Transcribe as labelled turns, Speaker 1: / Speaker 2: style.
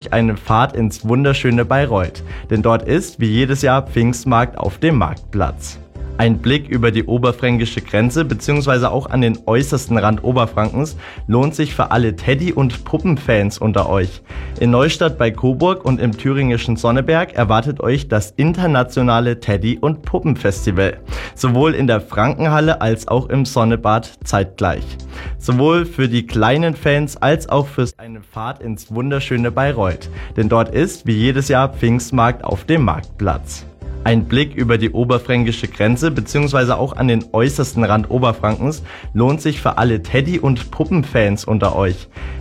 Speaker 1: sich eine Fahrt ins wunderschöne Bayreuth, denn dort ist, wie jedes Jahr, Pfingstmarkt auf dem Marktplatz. Ein Blick über die oberfränkische Grenze bzw. auch an den äußersten Rand Oberfrankens lohnt sich für alle Teddy- und Puppenfans unter euch. In Neustadt bei Coburg und im thüringischen Sonneberg erwartet euch das internationale Teddy- und Puppenfestival, sowohl in der Frankenhalle als auch im Sonnebad zeitgleich. Sowohl für die kleinen Fans als auch für eine Fahrt ins wunderschöne Bayreuth, denn dort ist, wie jedes Jahr, Pfingstmarkt auf dem Marktplatz. Ein Blick über die oberfränkische Grenze bzw. auch an den äußersten Rand Oberfrankens lohnt sich für alle Teddy- und Puppenfans unter euch.